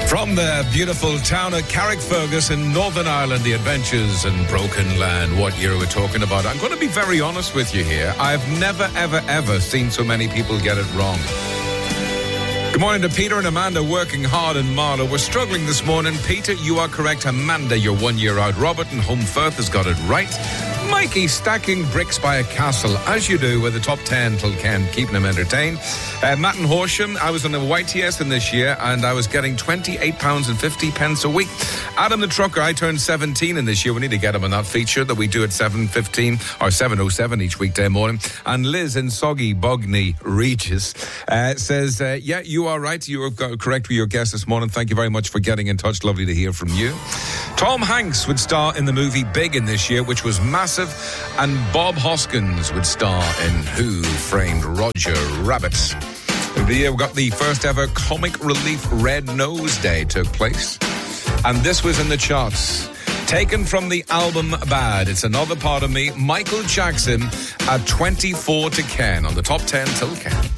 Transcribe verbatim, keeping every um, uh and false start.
From the beautiful town of Carrickfergus in Northern Ireland, the adventures in Broken Land. What year we're talking about? I'm going to be very honest with you here. I've never, ever, ever seen so many people get it wrong. Good morning to Peter and Amanda, working hard in Marlow. We're struggling this morning. Peter, you are correct. Amanda, you're one year out. Robert in Home Firth has got it right. Mikey stacking bricks by a castle, as you do with the top ten till Ken, keeping him entertained. Uh, Matt in Horsham, I was on a Y T S in this year and I was getting twenty-eight pounds and fifty pence a week. Adam the trucker, I turned seventeen in this year. We need to get him on that feature that we do at seven fifteen or seven oh seven each weekday morning. And Liz in Soggy Bogney Regis uh, says, uh, yeah, you are right. You are correct with your guest this morning. Thank you very much for getting in touch. Lovely to hear from you. Tom Hanks would star in the movie Big in this year, which was massive. And Bob Hoskins would star in Who Framed Roger Rabbit. The year we got the first ever Comic Relief Red Nose Day took place. And this was in the charts. Taken from the album Bad, It's Another Part of Me, Michael Jackson at twenty-four to Ken on the top ten till Ken.